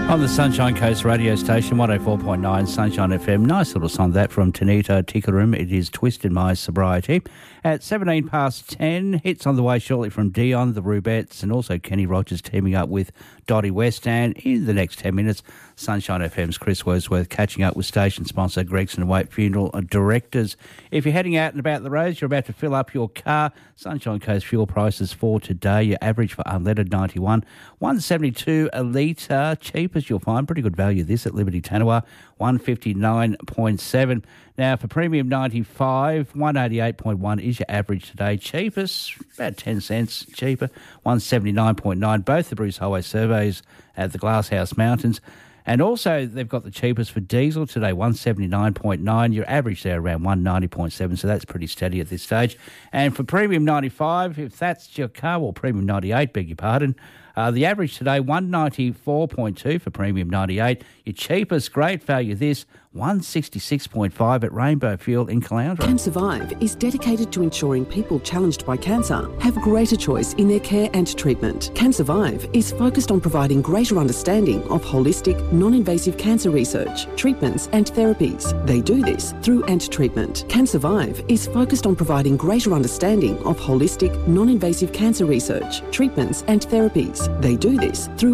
On the Sunshine Coast radio station, 104.9 Sunshine FM. Nice little song that from Tanita Tikaram. It is Twisted My Sobriety. At 17 past 10, hits on the way shortly from Dion, the Rubettes, and also Kenny Rogers teaming up with Dottie West. And in the next 10 minutes, Sunshine FM's Chris Wordsworth catching up with station sponsor Gregson and Waite Funeral Directors. If you're heading out and about the roads, you're about to fill up your car, Sunshine Coast fuel prices for today. Your average for unleaded 91, 172 a litre. Cheapest you'll find, pretty good value this at Liberty Tanawa, 159.7. Now for premium 95, 188.1 is your average today. Cheapest, about 10 cents cheaper, 179.9. Both the Bruce Highway surveys at the Glasshouse Mountains. And also, they've got the cheapest for diesel today, 179.9. Your average there around 190.7, so that's pretty steady at this stage. And for premium 95, if that's your car, or premium 98, beg your pardon, the average today, 194.2 for premium 98. Your cheapest, great value this, 166.5 at Rainbow Fuel in Caloundra. CanSurvive is dedicated to ensuring people challenged by cancer have greater choice in their care and treatment. CanSurvive is focused on providing greater understanding of holistic, non-invasive cancer research, treatments and therapies. They do this through ANT-Treatment. CanSurvive is focused on providing greater understanding of holistic, non-invasive cancer research, treatments and therapies. They do this through